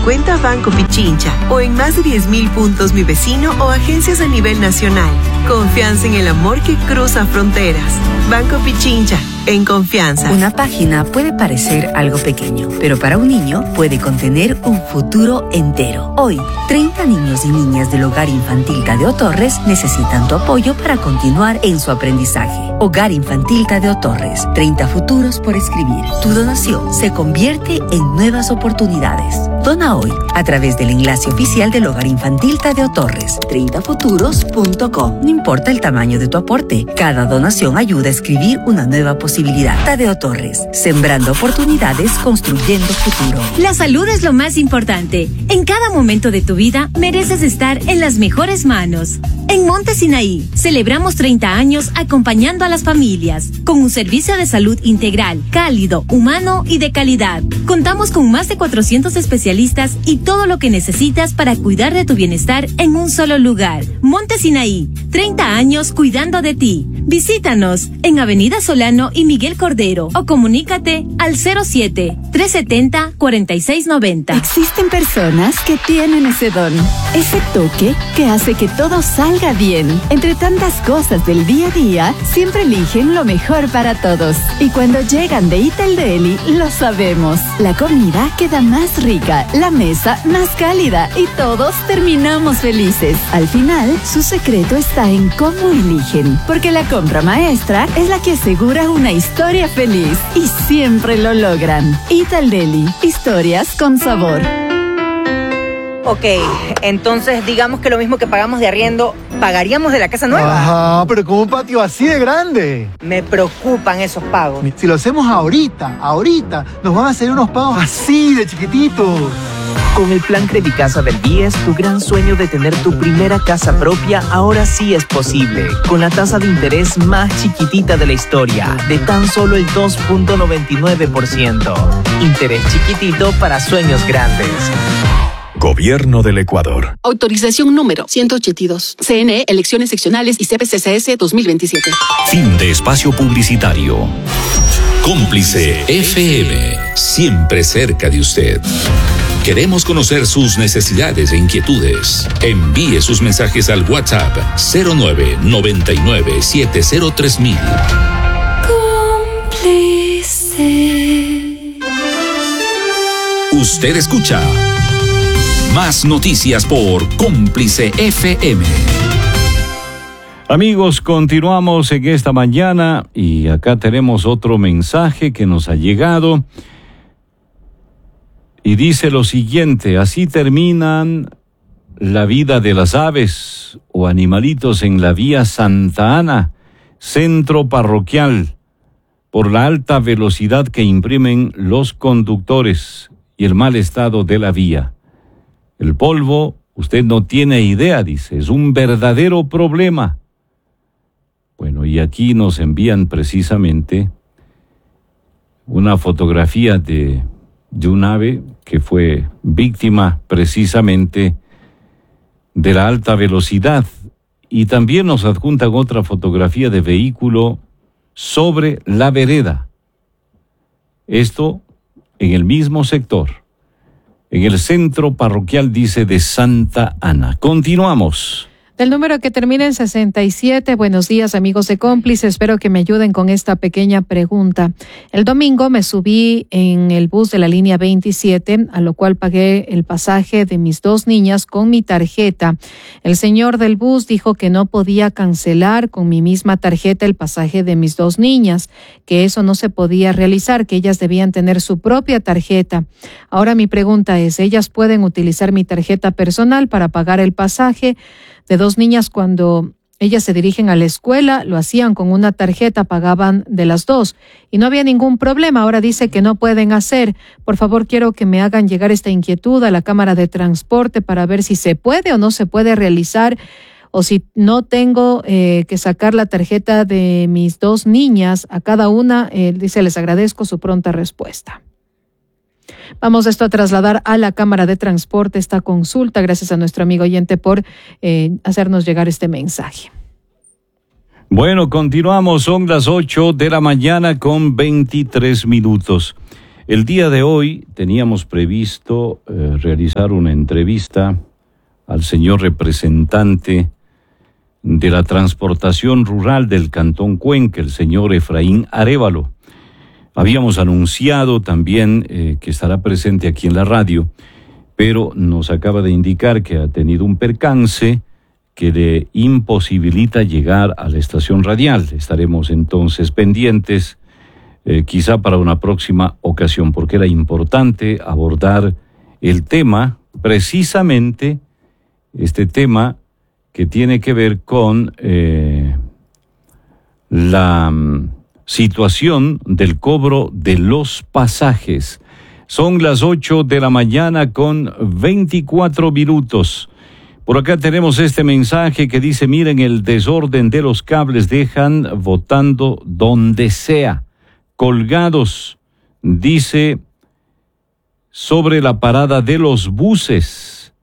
cuenta Banco Pichincha o en más de 10.000 puntos Mi Vecino o agencias a nivel nacional. Confianza en el amor que cruza fronteras. Banco Pichincha, en confianza. Una página puede parecer algo pequeño, pero para un niño puede contener un futuro entero. Hoy, 30 niños y niñas del Hogar Infantil Tadeo Torres necesitan tu apoyo para continuar en su aprendizaje. Hogar Infantil Tadeo Torres, 30 futuros por escribir. Tu donación se convierte en nuevas oportunidades. Dona hoy a través del enlace oficial del Hogar Infantil Tadeo Torres, 30futuros.com. No importa el tamaño de tu aporte, cada donación ayuda a escribir una nueva posibilidad. Tadeo Torres, sembrando oportunidades, construyendo futuro. La salud es lo más importante. En cada momento de tu vida mereces estar en las mejores manos. En Monte Sinaí celebramos 30 años acompañando a las familias con un servicio de salud integral, cálido, humano y de calidad. Contamos con más de 400 especialistas y todo lo que necesitas para cuidar de tu bienestar en un solo lugar. Monte Sinaí, 30 años cuidando de ti. Visítanos en Avenida Solano y Miguel Cordero o comunícate al 07-370-4690. Existen personas que tienen ese don, ese toque que hace que todo salga bien. Entre tantas cosas del día a día, siempre eligen lo mejor para todos. Y cuando llegan de Ital Deli, lo sabemos. La comida queda más rica, la mesa más cálida y todos terminamos felices. Al final, su secreto está en cómo eligen, porque la compra maestra es la que asegura una historia feliz y siempre lo logran. Ital Deli, historias con sabor. Ok, entonces digamos que lo mismo que pagamos de arriendo, ¿pagaríamos de la casa nueva? Ajá, pero con un patio así de grande. Me preocupan esos pagos. Si lo hacemos ahorita, nos van a hacer unos pagos así de chiquititos. Con el plan Credicasa del BIES, tu gran sueño de tener tu primera casa propia ahora sí es posible. Con la tasa de interés más chiquitita de la historia, de tan solo el 2.99%. Interés chiquitito para sueños grandes. Gobierno del Ecuador. Autorización número 182. CNE, Elecciones Seccionales y CPCCS 2027. Fin de espacio publicitario. Cómplice FM, siempre cerca de usted. Queremos conocer sus necesidades e inquietudes. Envíe sus mensajes al WhatsApp 0999703000. Cómplice. Usted escucha más noticias por Cómplice FM. Amigos, continuamos en esta mañana y acá tenemos otro mensaje que nos ha llegado y dice lo siguiente: así terminan la vida de las aves o animalitos en la vía Santa Ana, centro parroquial, por la alta velocidad que imprimen los conductores y el mal estado de la vía. El polvo, usted no tiene idea, dice, es un verdadero problema. Bueno, y aquí nos envían precisamente una fotografía de un ave que fue víctima precisamente de la alta velocidad, y también nos adjuntan otra fotografía de vehículo sobre la vereda. Esto en el mismo sector, en el centro parroquial, dice, de Santa Ana. Continuamos. Del número que termina en 67, buenos días amigos de Cómplice, espero que me ayuden con esta pequeña pregunta. El domingo me subí en el bus de la línea 27, a lo cual pagué el pasaje de mis dos niñas con mi tarjeta. El señor del bus dijo que no podía cancelar con mi misma tarjeta el pasaje de mis dos niñas, que eso no se podía realizar, que ellas debían tener su propia tarjeta. Ahora mi pregunta es, ¿ellas pueden utilizar mi tarjeta personal para pagar el pasaje de dos niñas? Cuando ellas se dirigen a la escuela, lo hacían con una tarjeta, pagaban de las dos y no había ningún problema. Ahora dice que no pueden hacer. Por favor, quiero que me hagan llegar esta inquietud a la Cámara de Transporte para ver si se puede o no se puede realizar, o si no tengo que sacar la tarjeta de mis dos niñas a cada una. Dice, les agradezco su pronta respuesta. Vamos esto a trasladar a la Cámara de Transporte esta consulta. Gracias a nuestro amigo oyente por hacernos llegar este mensaje. Bueno, continuamos. Son las 8 de la mañana con 23 minutos. El día de hoy teníamos previsto realizar una entrevista al señor representante de la transportación rural del Cantón Cuenca, el señor Efraín Arévalo. Habíamos anunciado también que estará presente aquí en la radio, pero nos acaba de indicar que ha tenido un percance que le imposibilita llegar a la estación radial. Estaremos entonces pendientes, quizá para una próxima ocasión, porque era importante abordar el tema, precisamente este tema que tiene que ver con la situación del cobro de los pasajes. Son las 8 de la mañana con 24 minutos. Por acá tenemos este mensaje que dice, miren el desorden de los cables, dejan botando donde sea, colgados, dice, sobre la parada de los buses.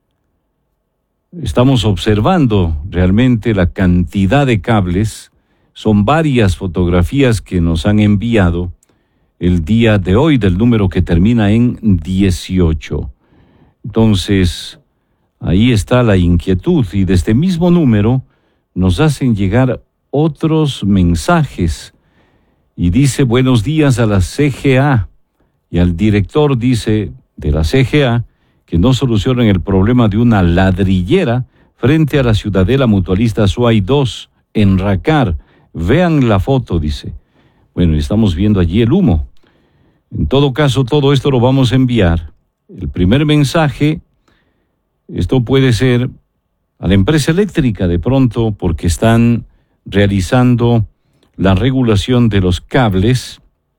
Estamos observando realmente la cantidad de cables. Son varias fotografías que nos han enviado el día de hoy del número que termina en 18. Entonces, ahí está la inquietud, y de este mismo número nos hacen llegar otros mensajes. Y dice, buenos días a la CGA, y al director dice de la CGA que no solucionan el problema de una ladrillera frente a la Ciudadela Mutualista Suay 2 en Racar. Vean la foto, dice. Bueno, estamos viendo allí el humo. En todo caso, todo esto lo vamos a enviar. El primer mensaje, esto puede ser a la empresa eléctrica de pronto, porque están realizando la regulación de los cables.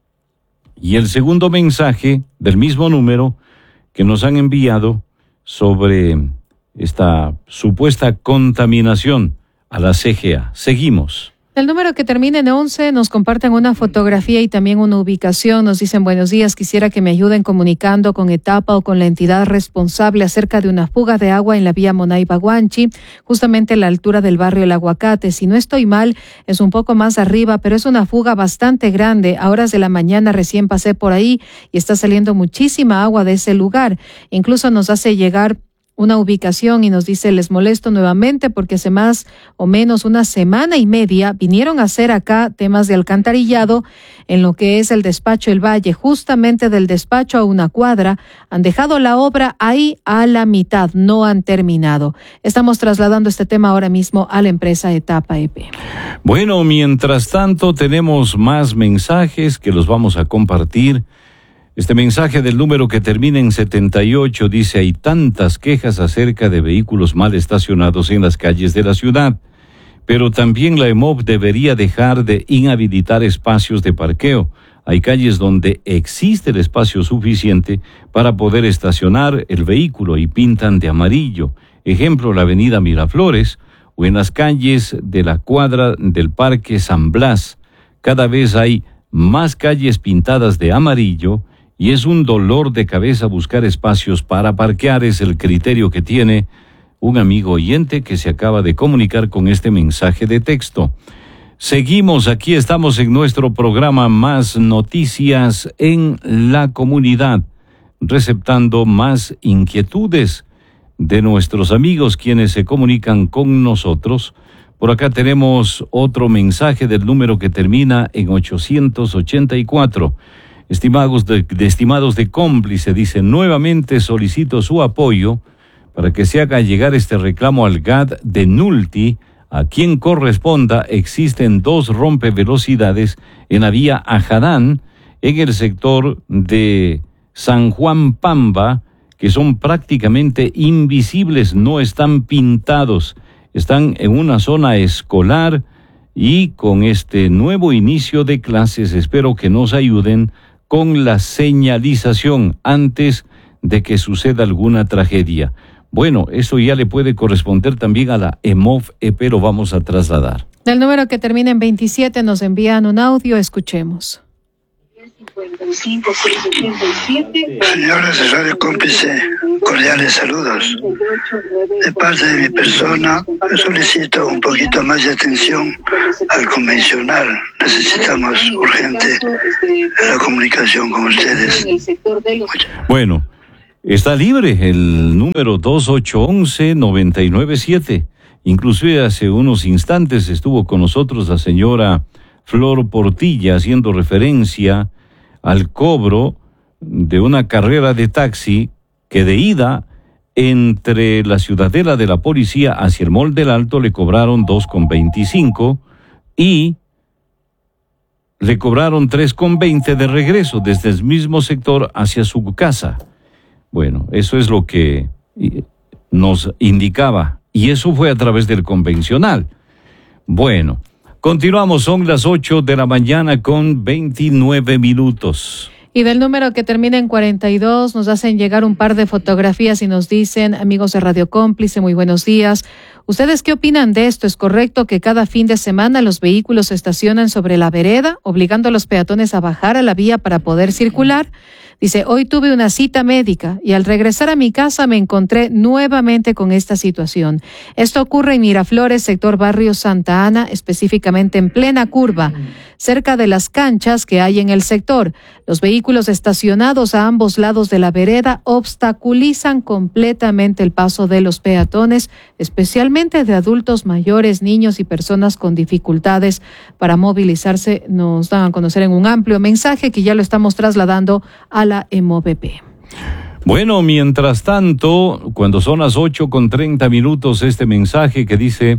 Y el segundo mensaje del mismo número que nos han enviado sobre esta supuesta contaminación a la CGA. Seguimos. El número que termina en 11 nos comparten una fotografía y también una ubicación. Nos dicen, buenos días, quisiera que me ayuden comunicando con Etapa o con la entidad responsable acerca de una fuga de agua en la vía Monaiba-Guanchi, justamente a la altura del barrio El Aguacate. Si no estoy mal, es un poco más arriba, pero es una fuga bastante grande. A horas de la mañana recién pasé por ahí y está saliendo muchísima agua de ese lugar. Incluso nos hace llegar una ubicación y nos dice, les molesto nuevamente porque hace más o menos una semana y media vinieron a hacer acá temas de alcantarillado en lo que es el despacho El Valle, justamente del despacho a una cuadra. Han dejado la obra ahí a la mitad, no han terminado. Estamos trasladando este tema ahora mismo a la empresa Etapa EP. Bueno, mientras tanto tenemos más mensajes que los vamos a compartir. Este mensaje del número que termina en 78 dice, hay tantas quejas acerca de vehículos mal estacionados en las calles de la ciudad, pero también la EMOV debería dejar de inhabilitar espacios de parqueo. Hay calles donde existe el espacio suficiente para poder estacionar el vehículo y pintan de amarillo. Ejemplo, la avenida Miraflores o en las calles de la cuadra del Parque San Blas. Cada vez hay más calles pintadas de amarillo y es un dolor de cabeza buscar espacios para parquear. Es el criterio que tiene un amigo oyente que se acaba de comunicar con este mensaje de texto. Seguimos, aquí estamos en nuestro programa Más Noticias en la Comunidad, receptando más inquietudes de nuestros amigos quienes se comunican con nosotros. Por acá tenemos otro mensaje del número que termina en 884. Estimados de Cómplice, dice, nuevamente solicito su apoyo para que se haga llegar este reclamo al GAD de Nulti, a quien corresponda. Existen 2 rompevelocidades en la vía Ajadán, en el sector de San Juan Pamba, que son prácticamente invisibles, no están pintados, están en una zona escolar, y con este nuevo inicio de clases espero que nos ayuden con la señalización antes de que suceda alguna tragedia. Bueno, eso ya le puede corresponder también a la EMOV EP, lo vamos a trasladar. Del número que termina en 27 nos envían un audio, escuchemos. Señores de Radio Cómplice, cordiales saludos. De parte de mi persona, solicito un poquito más de atención al convencional. Necesitamos urgente la comunicación con ustedes. Bueno, está libre el número 2811-997. Inclusive hace unos instantes estuvo con nosotros la señora Flor Portilla haciendo referencia al cobro de una carrera de taxi que de ida entre la Ciudadela de la Policía hacia el Mall del Alto le cobraron 2,25 y le cobraron 3,20 de regreso desde el mismo sector hacia su casa. Bueno, eso es lo que nos indicaba y eso fue a través del convencional. Bueno, continuamos, son las 8 de la mañana con 29 minutos. Y del número que termina en 42 nos hacen llegar un par de fotografías y nos dicen, amigos de Radio Cómplice, muy buenos días. ¿Ustedes qué opinan de esto? ¿Es correcto que cada fin de semana los vehículos se estacionan sobre la vereda, obligando a los peatones a bajar a la vía para poder circular? Dice, hoy tuve una cita médica y al regresar a mi casa me encontré nuevamente con esta situación. Esto ocurre en Miraflores, sector Barrio Santa Ana, específicamente en plena curva, cerca de las canchas que hay en el sector. Los vehículos estacionados a ambos lados de la vereda obstaculizan completamente el paso de los peatones, especialmente de adultos mayores, niños y personas con dificultades para movilizarse. Nos dan a conocer en un amplio mensaje que ya lo estamos trasladando a la MOVP. Bueno, mientras tanto, cuando son las 8:30, este mensaje que dice,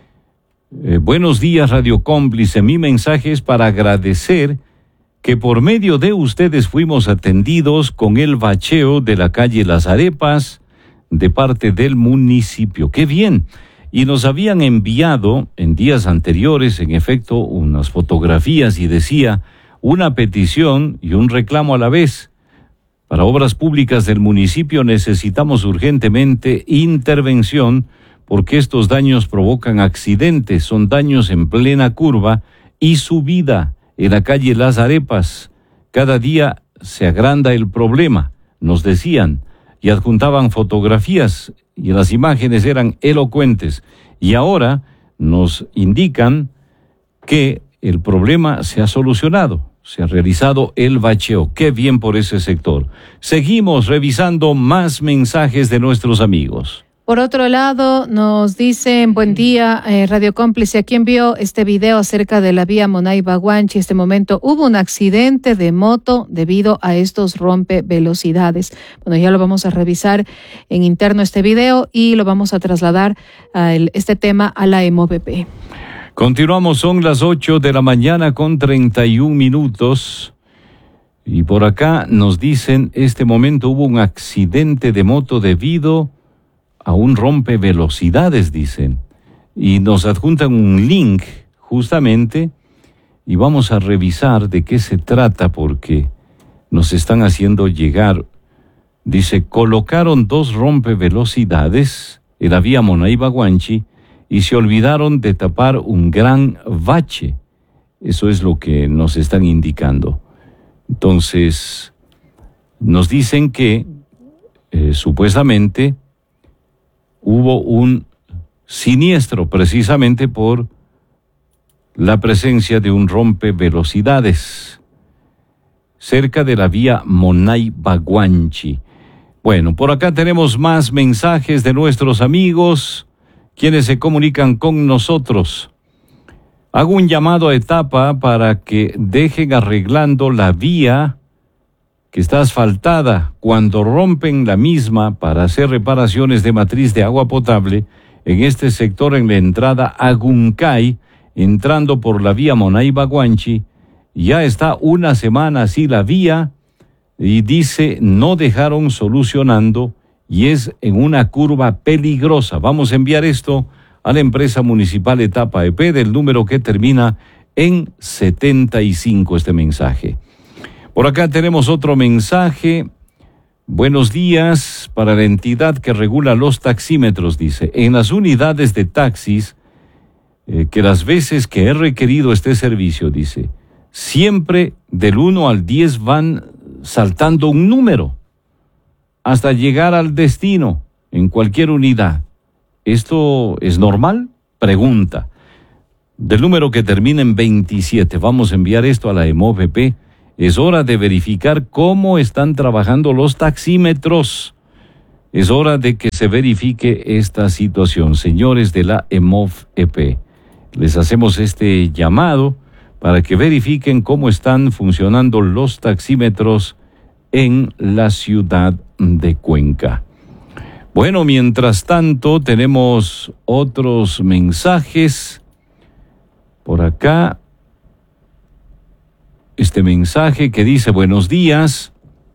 buenos días Radio Cómplice, mi mensaje es para agradecer que por medio de ustedes fuimos atendidos con el bacheo de la calle Las Arepas de parte del municipio. ¡Qué bien! Y nos habían enviado en días anteriores, en efecto, unas fotografías y decía una petición y un reclamo a la vez. Para obras públicas del municipio necesitamos urgentemente intervención porque estos daños provocan accidentes, son daños en plena curva y subida en la calle Las Arepas. Cada día se agranda el problema, nos decían, y adjuntaban fotografías y las imágenes eran elocuentes. Y ahora nos indican que el problema se ha solucionado. Se ha realizado el bacheo. ¡Qué bien por ese sector! Seguimos revisando más mensajes de nuestros amigos. Por otro lado, nos dicen, buen día, Radio Cómplice, aquí envió este video acerca de la vía Monay-Baguanchi. En este momento hubo un accidente de moto debido a estos rompevelocidades. Bueno, ya lo vamos a revisar en interno este video y lo vamos a trasladar este tema a la MOVP. Continuamos, son las 8 de la mañana con 31 minutos. Y por acá nos dicen, este momento hubo un accidente de moto debido a un rompevelocidades, dicen. Y nos adjuntan un link, justamente, y vamos a revisar de qué se trata, porque nos están haciendo llegar. Dice, colocaron 2 rompevelocidades en la vía Monay-Baguanchi, y se olvidaron de tapar un gran bache. Eso es lo que nos están indicando. Entonces, nos dicen que supuestamente hubo un siniestro precisamente por la presencia de un rompevelocidades cerca de la vía Monay-Baguanchi. Bueno, por acá tenemos más mensajes de nuestros amigos quienes se comunican con nosotros. Hago un llamado a Etapa para que dejen arreglando la vía que está asfaltada cuando rompen la misma para hacer reparaciones de matriz de agua potable en este sector en la entrada a Guncay, entrando por la vía Monay-Baguanchi. Ya está una semana así la vía y dice no dejaron solucionando y es en una curva peligrosa. Vamos a enviar esto a la empresa municipal Etapa EP del número que termina en 75, este mensaje. Por acá tenemos otro mensaje. Buenos días, para la entidad que regula los taxímetros, dice, en las unidades de taxis, que las veces que he requerido este servicio, dice, siempre del 1 al 10 van saltando un número hasta llegar al destino en cualquier unidad. ¿Esto es normal? Pregunta. Del número que termina en 27, vamos a enviar esto a la EMOVP. Es hora de verificar cómo están trabajando los taxímetros. Es hora de que se verifique esta situación. Señores de la EMOVP, les hacemos este llamado para que verifiquen cómo están funcionando los taxímetros en la ciudad de Cuenca. Bueno, mientras tanto, tenemos otros mensajes. Por acá, este mensaje que dice: buenos días,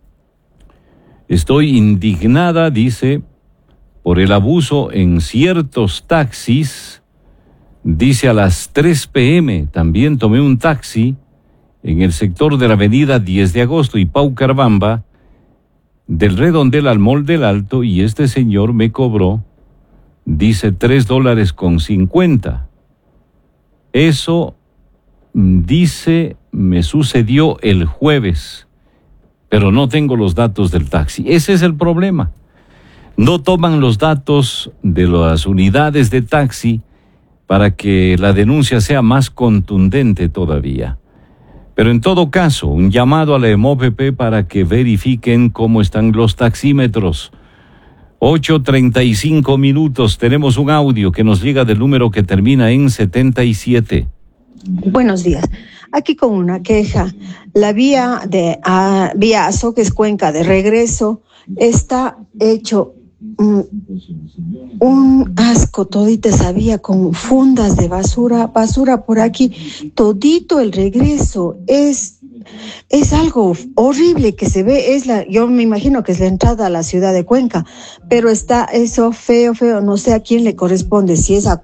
estoy indignada, dice, por el abuso en ciertos taxis. Dice, a las 3 p.m. también tomé un taxi en el sector de la avenida 10 de agosto y Paucarabamba, del Redondel al Mall del Alto, y este señor me cobró, dice, $3.50. Eso, dice, me sucedió el jueves, pero no tengo los datos del taxi. Ese es el problema. No toman los datos de las unidades de taxi para que la denuncia sea más contundente todavía. Pero en todo caso, un llamado a la EMOVP para que verifiquen cómo están los taxímetros. 8:35. Tenemos un audio que nos llega del número que termina en 77. Buenos días. Aquí con una queja. La vía vía Azogues Cuenca de regreso está hecho un asco, todita esa vía con fundas de basura por aquí, todito el regreso es algo horrible que se ve. Yo me imagino que es la entrada a la ciudad de Cuenca, pero está eso feo, no sé a quién le corresponde, si es a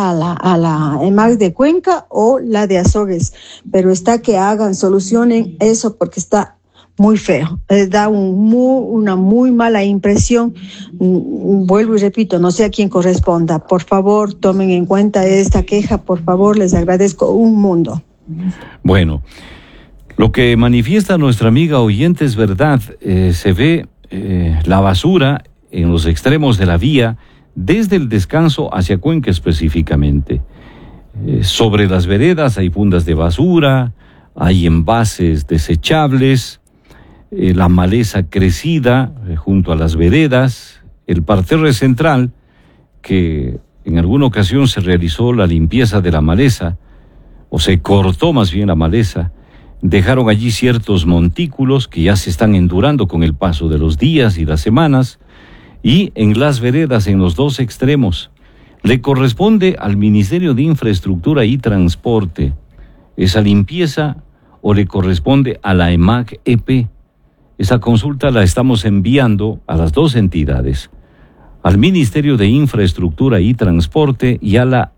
la EMAG de Cuenca o la de Azogues, pero está que solucionen eso porque está muy feo, da una muy mala impresión. Vuelvo y repito, no sé a quién corresponda. Por favor, tomen en cuenta esta queja, por favor, les agradezco un mundo. Bueno, lo que manifiesta nuestra amiga oyente es verdad. Se ve la basura en los extremos de la vía, desde el descanso hacia Cuenca específicamente. Sobre las veredas hay fundas de basura, hay envases desechables, la maleza crecida junto a las veredas, el parterre central, que en alguna ocasión se realizó la limpieza de la maleza, o se cortó más bien la maleza, dejaron allí ciertos montículos que ya se están endurando con el paso de los días y las semanas, y en las veredas, en los dos extremos, le corresponde al Ministerio de Infraestructura y Transporte esa limpieza, o le corresponde a la EMAG-EP. Esa consulta la estamos enviando a las dos entidades, al Ministerio de Infraestructura y Transporte y a la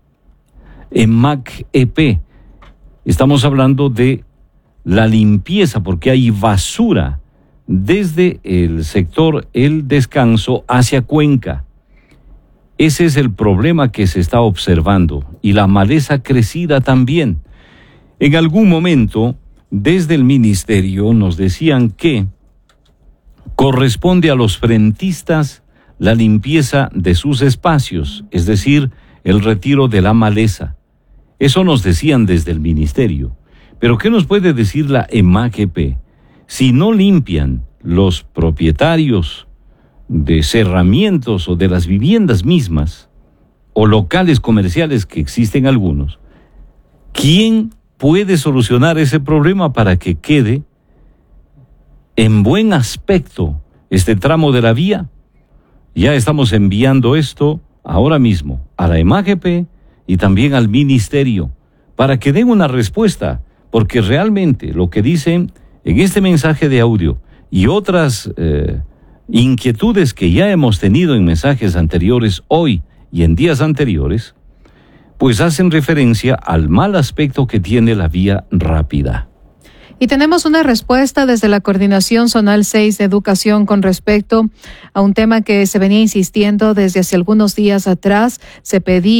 EMAG-EP. Estamos hablando de la limpieza, porque hay basura desde el sector El Descanso hacia Cuenca. Ese es el problema que se está observando, y la maleza crecida también. En algún momento, desde el ministerio nos decían que corresponde a los frentistas la limpieza de sus espacios, es decir, el retiro de la maleza. Eso nos decían desde el ministerio. Pero ¿qué nos puede decir la EMAG-EP? Si no limpian los propietarios de cerramientos o de las viviendas mismas, o locales comerciales, que existen algunos, ¿quién puede solucionar ese problema para que quede en buen aspecto este tramo de la vía? Ya estamos enviando esto ahora mismo a la EMAG-EP y también al ministerio para que den una respuesta, porque realmente lo que dicen en este mensaje de audio y otras inquietudes que ya hemos tenido en mensajes anteriores hoy y en días anteriores, pues hacen referencia al mal aspecto que tiene la vía rápida. Y tenemos una respuesta desde la Coordinación Zonal 6 de Educación con respecto a un tema que se venía insistiendo desde hace algunos días atrás. Se pedía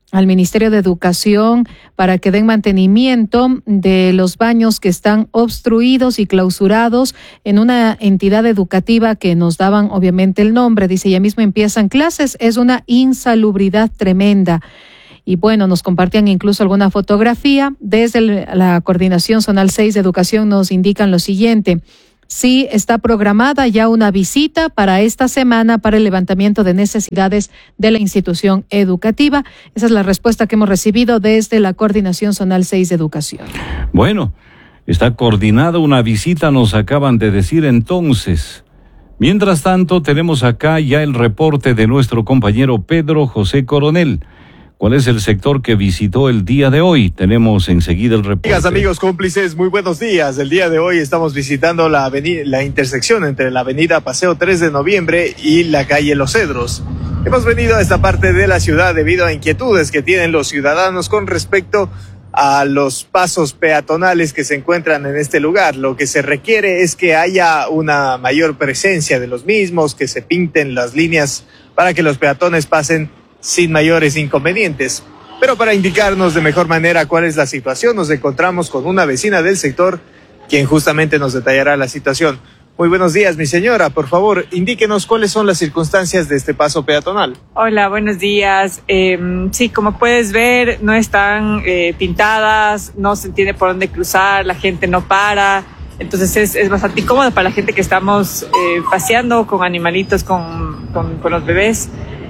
al Ministerio de Educación para que den mantenimiento de los baños que están obstruidos y clausurados en una entidad educativa que nos daban obviamente el nombre. Dice, ya mismo empiezan clases, es una insalubridad tremenda. Y bueno, nos compartían incluso alguna fotografía. Desde la Coordinación Zonal 6 de Educación nos indican lo siguiente. Sí, está programada ya una visita para esta semana para el levantamiento de necesidades de la institución educativa. Esa es la respuesta que hemos recibido desde la Coordinación Zonal 6 de Educación. Bueno, está coordinada una visita, nos acaban de decir entonces. Mientras tanto, tenemos acá ya el reporte de nuestro compañero Pedro José Coronel. ¿Cuál es el sector que visitó el día de hoy? Tenemos enseguida el reporte. Amigas, amigos, cómplices, muy buenos días. El día de hoy estamos visitando la intersección entre la avenida Paseo 3 de Noviembre y la calle Los Cedros. Hemos venido a esta parte de la ciudad debido a inquietudes que tienen los ciudadanos con respecto a los pasos peatonales que se encuentran en este lugar. Lo que se requiere es que haya una mayor presencia de los mismos, que se pinten las líneas para que los peatones pasen sin mayores inconvenientes. Pero para indicarnos de mejor manera cuál es la situación, nos encontramos con una vecina del sector, quien justamente nos detallará la situación. Muy buenos días, mi señora. Por favor, indíquenos cuáles son las circunstancias de este paso peatonal. Hola, buenos días. Sí, como puedes ver, no están pintadas, no se entiende por dónde cruzar, la gente no para. Entonces es bastante incómodo para la gente que estamos paseando con animalitos, con los bebés.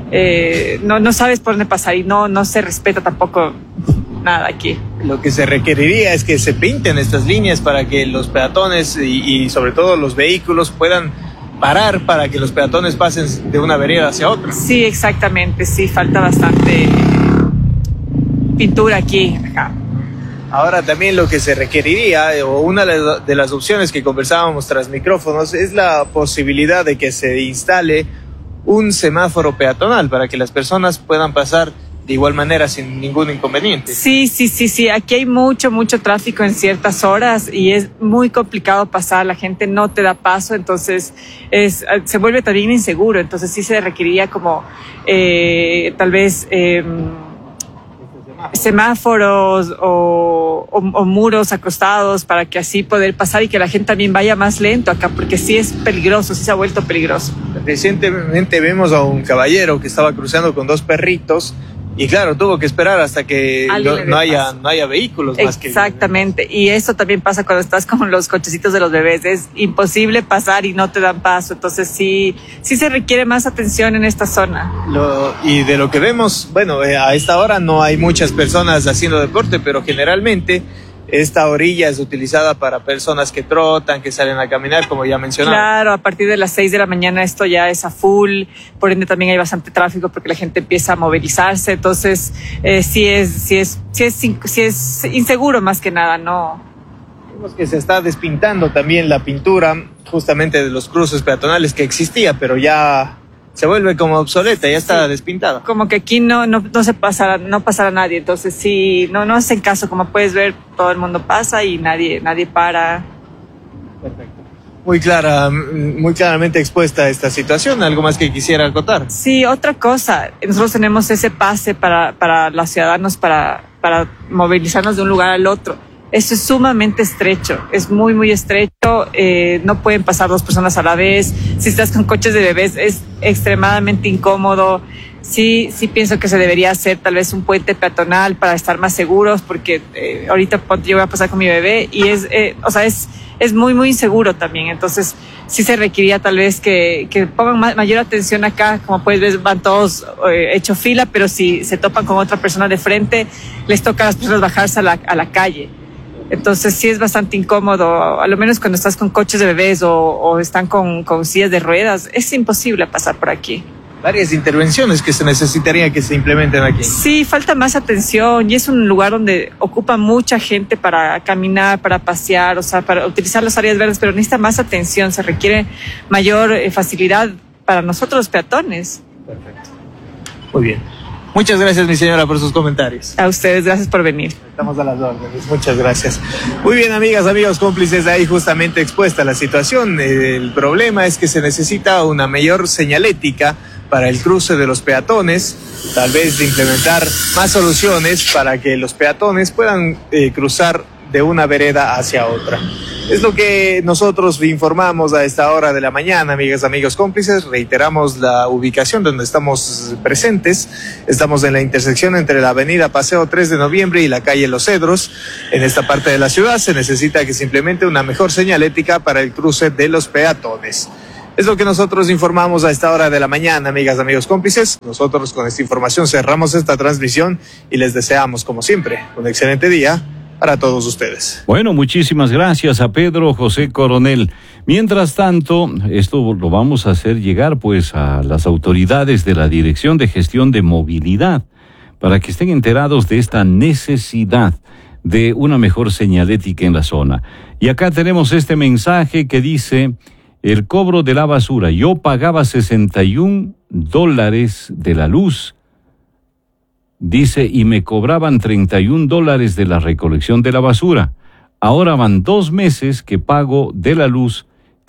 No sabes por dónde pasar y no se respeta tampoco nada aquí. Lo que se requeriría es que se pinten estas líneas para que los peatones y sobre todo los vehículos puedan parar para que los peatones pasen de una vereda hacia otra. Sí, exactamente, sí, falta bastante pintura aquí, acá. Ahora también lo que se requeriría, o una de las opciones que conversábamos tras micrófonos, es la posibilidad de que se instale un semáforo peatonal para que las personas puedan pasar de igual manera sin ningún inconveniente. Sí. Aquí hay mucho tráfico en ciertas horas y es muy complicado pasar. La gente no te da paso, entonces se vuelve también inseguro. Entonces sí se requeriría como tal vez semáforos o muros acostados para que así poder pasar y que la gente también vaya más lento acá, porque sí es peligroso, sí se ha vuelto peligroso. Recientemente vemos a un caballero que estaba cruzando con dos perritos y claro, tuvo que esperar hasta que no haya vehículos más que... Exactamente, y eso también pasa cuando estás con los cochecitos de los bebés, es imposible pasar y no te dan paso, entonces sí se requiere más atención en esta zona. Y de lo que vemos, bueno, a esta hora no hay muchas personas haciendo deporte, pero generalmente esta orilla es utilizada para personas que trotan, que salen a caminar, como ya mencionaba. Claro, a partir de las 6 de la mañana esto ya es a full, por ende también hay bastante tráfico porque la gente empieza a movilizarse, entonces sí es inseguro más que nada, ¿no? Vemos que se está despintando también la pintura justamente de los cruces peatonales que existía, pero ya se vuelve como obsoleta, ya está despintada. Como que aquí no pasará nadie, entonces sí, no hacen caso, como puedes ver, todo el mundo pasa y nadie para. Perfecto. Muy claramente expuesta esta situación. ¿Algo más que quisiera acotar? Sí, otra cosa, nosotros tenemos ese pase para los ciudadanos para movilizarnos de un lugar al otro. Eso es sumamente estrecho, es muy estrecho, no pueden pasar dos personas a la vez, si estás con coches de bebés es extremadamente incómodo. Sí pienso que se debería hacer tal vez un puente peatonal para estar más seguros, porque ahorita yo voy a pasar con mi bebé y es muy inseguro también, entonces sí se requeriría tal vez que pongan mayor atención acá. Como puedes ver, van todos hecho fila, pero si se topan con otra persona de frente, les toca a las personas bajarse a la calle. Entonces sí es bastante incómodo, a lo menos cuando estás con coches de bebés o están con sillas de ruedas, es imposible pasar por aquí. Varias intervenciones que se necesitaría que se implementen aquí. Sí, falta más atención y es un lugar donde ocupa mucha gente para caminar, para pasear, o sea, para utilizar las áreas verdes, pero necesita más atención, se requiere mayor facilidad para nosotros los peatones. Perfecto. Muy bien. Muchas gracias, mi señora, por sus comentarios. A ustedes, gracias por venir. Estamos a las órdenes, muchas gracias. Muy bien, amigas, amigos, cómplices, ahí justamente expuesta la situación. El problema es que se necesita una mayor señalética para el cruce de los peatones, tal vez de implementar más soluciones para que los peatones puedan cruzar de una vereda hacia otra. Es lo que nosotros informamos a esta hora de la mañana, amigas, amigos, cómplices. Reiteramos la ubicación donde estamos presentes. Estamos en la intersección entre la avenida Paseo 3 de Noviembre y la calle Los Cedros. En esta parte de la ciudad se necesita que se implemente una mejor señalética para el cruce de los peatones. Es lo que nosotros informamos a esta hora de la mañana, amigas, amigos, cómplices. Nosotros con esta información cerramos esta transmisión y les deseamos, como siempre, un excelente día para todos ustedes. Bueno, muchísimas gracias a Pedro José Coronel. Mientras tanto, esto lo vamos a hacer llegar pues a las autoridades de la Dirección de Gestión de Movilidad para que estén enterados de esta necesidad de una mejor señalética en la zona. Y acá tenemos este mensaje que dice: el cobro de la basura. Yo pagaba $61 de la luz, dice, y me cobraban $31 de la recolección de la basura. Ahora van 2 meses que pago de la luz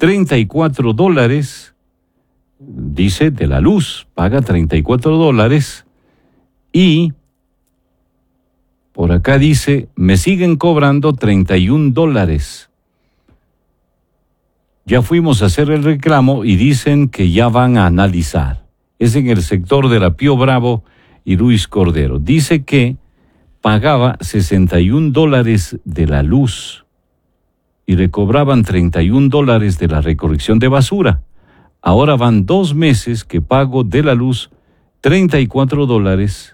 $34, dice, de la luz, paga $34, y por acá dice, me siguen cobrando $31. Ya fuimos a hacer el reclamo y dicen que ya van a analizar. Es en el sector de la Pío Bravo y Luis Cordero. Dice que pagaba $61 de la luz y le cobraban $31 de la recolección de basura. Ahora van 2 meses que pago de la luz $34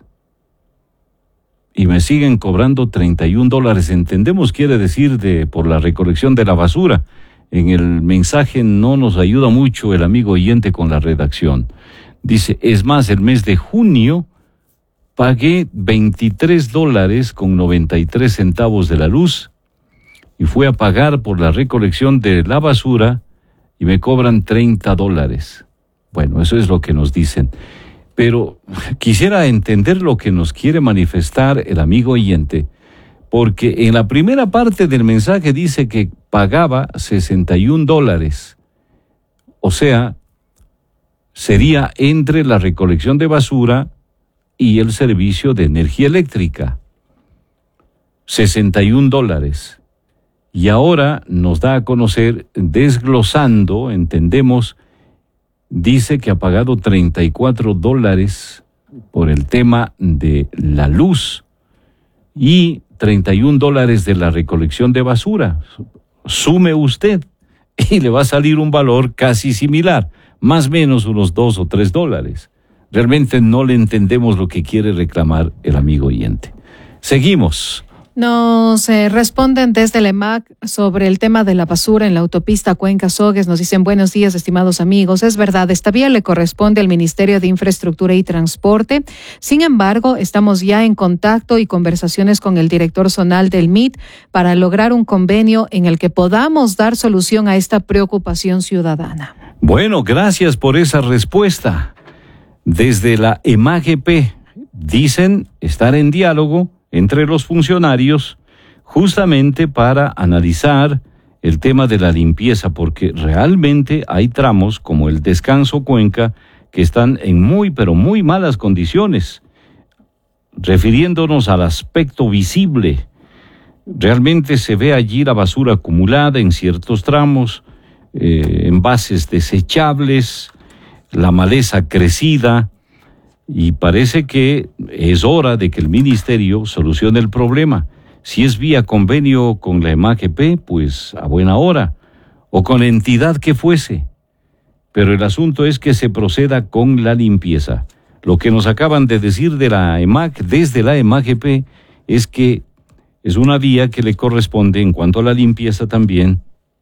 y me siguen cobrando $31. Entendemos, quiere decir por la recolección de la basura. En el mensaje no nos ayuda mucho el amigo oyente con la redacción. Dice, es más, el mes de junio pagué $23.93 de la luz y fui a pagar por la recolección de la basura y me cobran $30. Bueno, eso es lo que nos dicen. Pero quisiera entender lo que nos quiere manifestar el amigo oyente, porque en la primera parte del mensaje dice que pagaba $61. O sea, sería entre la recolección de basura y el servicio de energía eléctrica. $61. Y ahora nos da a conocer, desglosando, entendemos, dice que ha pagado $34 por el tema de la luz y $31 de la recolección de basura. Sume usted y le va a salir un valor casi similar, más o menos unos $2 o $3. Realmente no le entendemos lo que quiere reclamar el amigo oyente. Seguimos. Nos responden desde el EMAC sobre el tema de la basura en la autopista Cuenca-Sogues. Nos dicen, buenos días, estimados amigos. Es verdad, esta vía le corresponde al Ministerio de Infraestructura y Transporte. Sin embargo, estamos ya en contacto y conversaciones con el director zonal del MIT para lograr un convenio en el que podamos dar solución a esta preocupación ciudadana. Bueno, gracias por esa respuesta. Desde la EMAGP dicen estar en diálogo entre los funcionarios justamente para analizar el tema de la limpieza, porque realmente hay tramos como el Descanso Cuenca que están en muy, pero muy malas condiciones. Refiriéndonos al aspecto visible, realmente se ve allí la basura acumulada en ciertos tramos, envases desechables, la maleza crecida, y parece que es hora de que el ministerio solucione el problema. Si es vía convenio con la EMAGP, pues a buena hora, o con la entidad que fuese. Pero el asunto es que se proceda con la limpieza. Lo que nos acaban de decir de la EMAG, desde la EMAGP, es que es una vía que le corresponde en cuanto a la limpieza también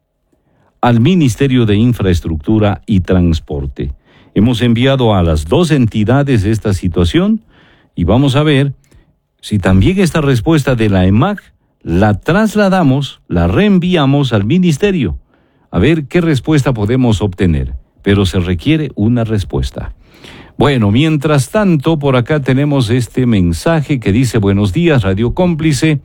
al Ministerio de Infraestructura y Transporte. Hemos enviado a las 2 entidades esta situación y vamos a ver si también esta respuesta de la EMAG la trasladamos, la reenviamos al ministerio. A ver qué respuesta podemos obtener, pero se requiere una respuesta. Bueno, mientras tanto, por acá tenemos este mensaje que dice: buenos días, Radio Cómplice.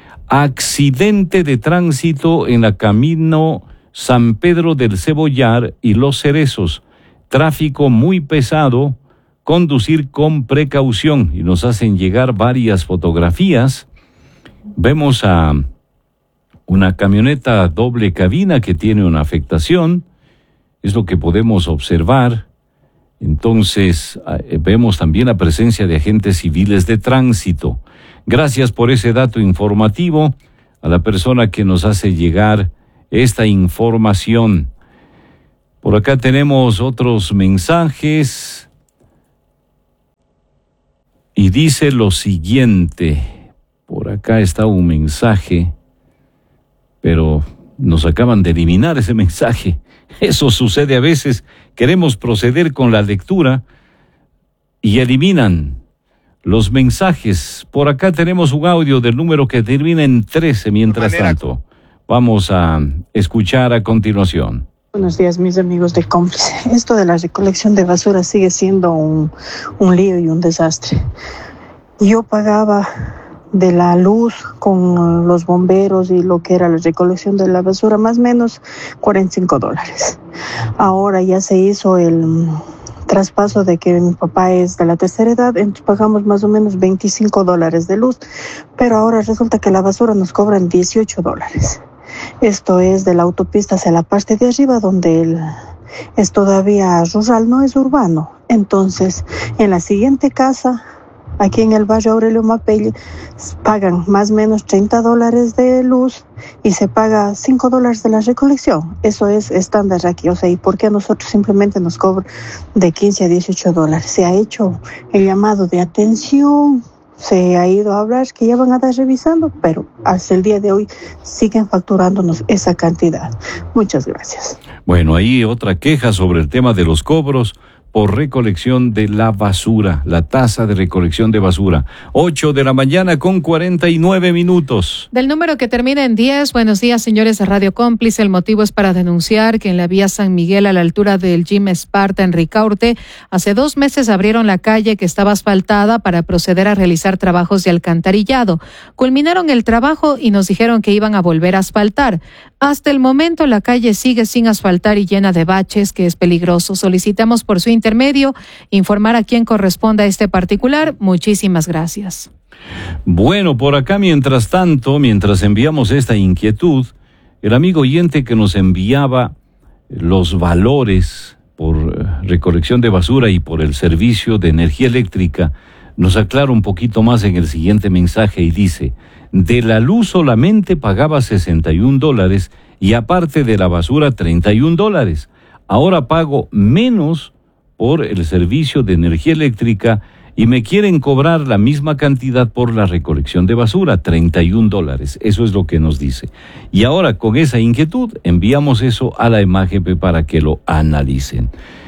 Accidente de tránsito en la camino San Pedro del Cebollar y Los Cerezos. Tráfico muy pesado conducir con precaución, y nos hacen llegar varias fotografías. Vemos a una camioneta doble cabina que tiene una afectación, es lo que podemos observar. Entonces, vemos también la presencia de agentes civiles de tránsito. Gracias por ese dato informativo a la persona que nos hace llegar esta información. Por acá tenemos otros mensajes y dice lo siguiente. Por acá está un mensaje, pero nos acaban de eliminar ese mensaje. Eso sucede a veces. Queremos proceder con la lectura y eliminan los mensajes. Por acá tenemos un audio del número que termina en 13. Mientras tanto, vamos a escuchar a continuación. Buenos días, mis amigos de Cómplice. Esto de la recolección de basura sigue siendo un lío y un desastre. Yo pagaba de la luz con los bomberos y lo que era la recolección de la basura, más o menos $45. Ahora ya se hizo el traspaso de que mi papá es de la tercera edad, entonces pagamos más o menos $25 de luz, pero ahora resulta que la basura nos cobran $18. Esto es de la autopista hacia la parte de arriba, donde es todavía rural, no es urbano. Entonces, en la siguiente casa, aquí en el barrio Aurelio Mapelle, pagan más o menos $30 de luz y se paga $5 de la recolección. Eso es estándar aquí. O sea, ¿y por qué a nosotros simplemente nos cobran de $15 a $18? Se ha hecho el llamado de atención, se ha ido a hablar que ya van a estar revisando, pero hasta el día de hoy siguen facturándonos esa cantidad. Muchas gracias. Bueno, ahí otra queja sobre el tema de los cobros por recolección de la basura, la tasa de recolección de basura. 8:49 a.m. Del número que termina en 10, buenos días, señores de Radio Cómplice. El motivo es para denunciar que en la vía San Miguel, a la altura del Gym Esparta en Ricaurte, hace 2 meses abrieron la calle que estaba asfaltada para proceder a realizar trabajos de alcantarillado. Culminaron el trabajo y nos dijeron que iban a volver a asfaltar. Hasta el momento la calle sigue sin asfaltar y llena de baches, que es peligroso. Solicitamos por su intermedio informar a quién corresponda este particular. Muchísimas gracias. Bueno, por acá mientras tanto, mientras enviamos esta inquietud, el amigo oyente que nos enviaba los valores por recolección de basura y por el servicio de energía eléctrica nos aclara un poquito más en el siguiente mensaje y dice: de la luz solamente pagaba $61 y aparte de la basura $31. Ahora pago menos por el servicio de energía eléctrica y me quieren cobrar la misma cantidad por la recolección de basura, $31. Eso es lo que nos dice. Y ahora con esa inquietud enviamos eso a la EMAGEP para que lo analicen.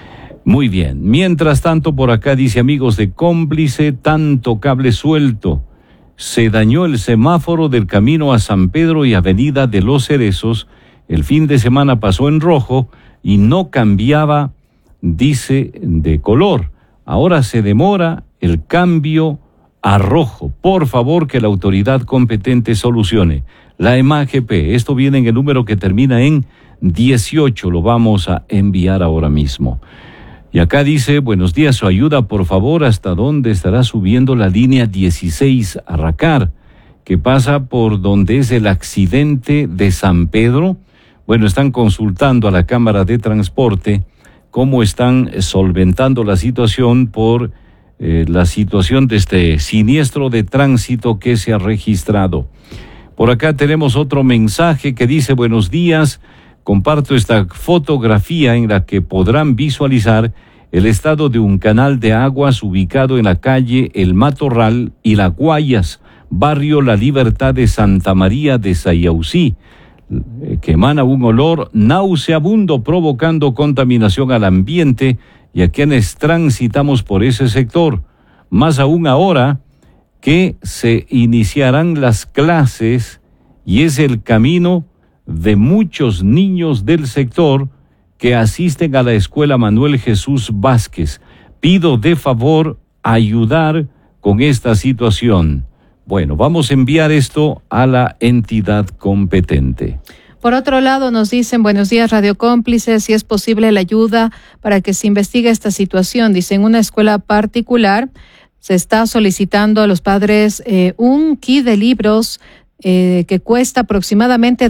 Muy bien. Mientras tanto, por acá dice: amigos de Cómplice, tanto cable suelto. Se dañó el semáforo del camino a San Pedro y Avenida de los Cerezos. El fin de semana pasó en rojo y no cambiaba, dice, de color. Ahora se demora el cambio a rojo. Por favor, que la autoridad competente solucione. La EMAGEP, esto viene en el número que termina en 18. Lo vamos a enviar ahora mismo. Y acá dice: buenos días, su ayuda, por favor, ¿hasta dónde estará subiendo la línea 16 a Racar, que pasa por donde es el accidente de San Pedro? Bueno, están consultando a la Cámara de Transporte cómo están solventando la situación por la situación de este siniestro de tránsito que se ha registrado. Por acá tenemos otro mensaje que dice: buenos días, comparto esta fotografía en la que podrán visualizar el estado de un canal de aguas ubicado en la calle El Matorral y La Guayas, barrio La Libertad de Santa María de Sayausí, que emana un olor nauseabundo provocando contaminación al ambiente y a quienes transitamos por ese sector. Más aún ahora que se iniciarán las clases y es el camino de muchos niños del sector que asisten a la escuela Manuel Jesús Vázquez. Pido de favor ayudar con esta situación. Bueno, vamos a enviar esto a la entidad competente. Por otro lado, nos dicen, buenos días, Radio Cómplices, si es posible la ayuda para que se investigue esta situación. Dicen, una escuela particular se está solicitando a los padres un kit de libros que cuesta aproximadamente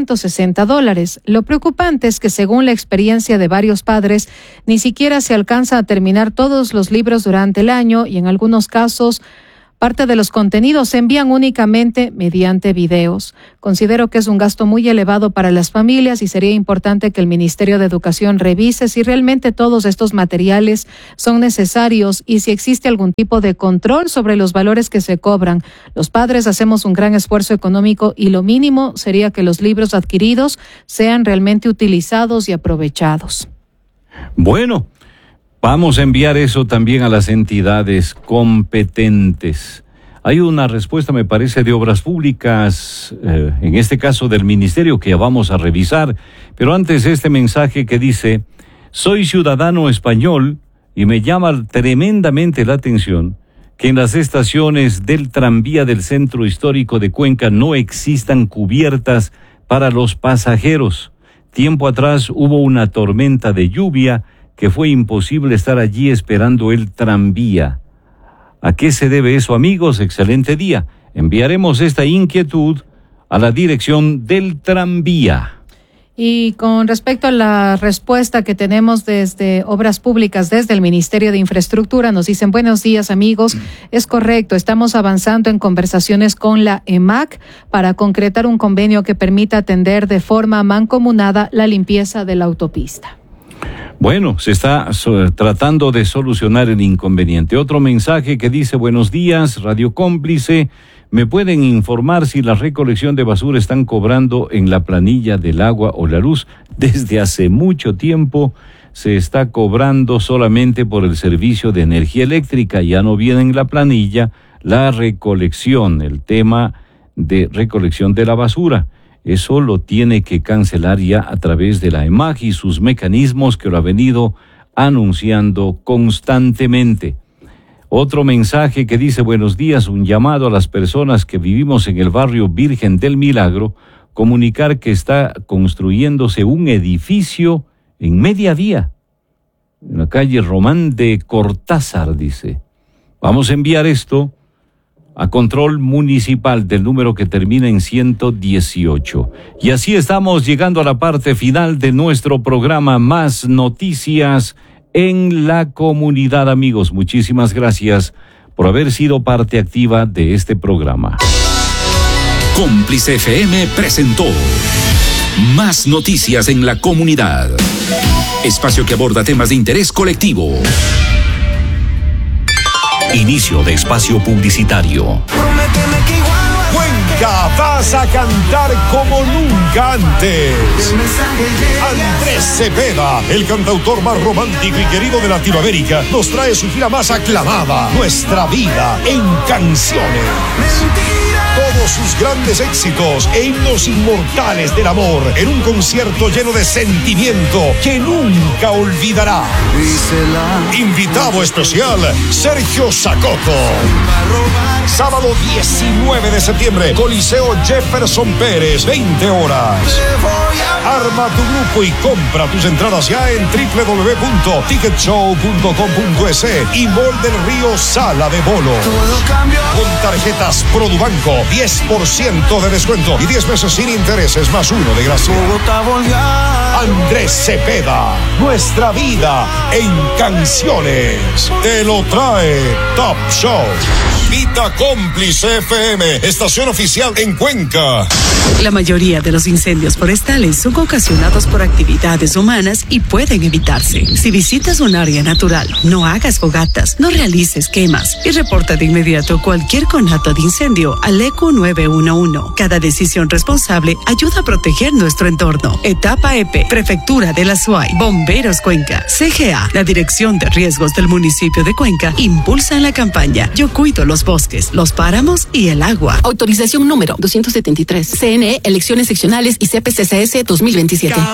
$260. Lo preocupante es que, según la experiencia de varios padres, ni siquiera se alcanza a terminar todos los libros durante el año y en algunos casos parte de los contenidos se envían únicamente mediante videos. Considero que es un gasto muy elevado para las familias y sería importante que el Ministerio de Educación revise si realmente todos estos materiales son necesarios y si existe algún tipo de control sobre los valores que se cobran. Los padres hacemos un gran esfuerzo económico y lo mínimo sería que los libros adquiridos sean realmente utilizados y aprovechados. Bueno, vamos a enviar eso también a las entidades competentes. Hay una respuesta, me parece, de Obras Públicas, en este caso del Ministerio, que ya vamos a revisar. Pero antes este mensaje que dice, soy ciudadano español y me llama tremendamente la atención que en las estaciones del tranvía del Centro Histórico de Cuenca no existan cubiertas para los pasajeros. Tiempo atrás hubo una tormenta de lluvia que fue imposible estar allí esperando el tranvía. ¿A qué se debe eso, amigos? Excelente día. Enviaremos esta inquietud a la dirección del tranvía. Y con respecto a la respuesta que tenemos desde Obras Públicas, desde el Ministerio de Infraestructura, nos dicen, buenos días, amigos. Es correcto, estamos avanzando en conversaciones con la EMAC para concretar un convenio que permita atender de forma mancomunada la limpieza de la autopista. Bueno, se está tratando de solucionar el inconveniente. Otro mensaje que dice, buenos días, Radio Cómplice, ¿me pueden informar si la recolección de basura están cobrando en la planilla del agua o la luz? Desde hace mucho tiempo se está cobrando solamente por el servicio de energía eléctrica, ya no viene en la planilla la recolección, el tema de recolección de la basura. Eso lo tiene que cancelar ya a través de la EMAG y sus mecanismos que lo ha venido anunciando constantemente. Otro mensaje que dice, buenos días, un llamado a las personas que vivimos en el barrio Virgen del Milagro, comunicar que está construyéndose un edificio en media vía, en la calle Román de Cortázar, dice. Vamos a enviar esto a control municipal del número que termina en 118. Y así estamos llegando a la parte final de nuestro programa Más Noticias en la Comunidad, amigos. Muchísimas gracias por haber sido parte activa de este programa. Cómplice FM presentó Más Noticias en la Comunidad. Espacio que aborda temas de interés colectivo. Inicio de espacio publicitario. Cuenca, vas a cantar como nunca antes. Andrés Cepeda, el cantautor más romántico y querido de Latinoamérica, nos trae su gira más aclamada, Nuestra Vida en Canciones. Todos sus grandes éxitos e himnos inmortales del amor en un concierto lleno de sentimiento que nunca olvidará. Invitado especial, Sergio Sacoto. Sábado 19 de septiembre, Coliseo Jefferson Pérez, 20 horas. Arma tu grupo y compra tus entradas ya en www.ticketshow.com.es y Mall del Río Sala de Bolo. Con tarjetas Produbanco, 10% de descuento y 10 meses sin intereses más 1 de gracia. Andrés Cepeda, Nuestra Vida en Canciones. Te lo trae Top Show. Vita Cómplice FM, estación oficial en Cuenca. La mayoría de los incendios forestales son ocasionados por actividades humanas y pueden evitarse. Si visitas un área natural, no hagas fogatas, no realices quemas y reporta de inmediato cualquier conato de incendio al ECU 911. Cada decisión responsable ayuda a proteger nuestro entorno. Etapa EP, Prefectura de la SUAY, Bomberos Cuenca, CGA, la Dirección de Riesgos del municipio de Cuenca, impulsan la campaña Yo cuido los bosques, los páramos y el agua. Autorización número 273. CNE, Elecciones Seccionales y CPCCS 2027.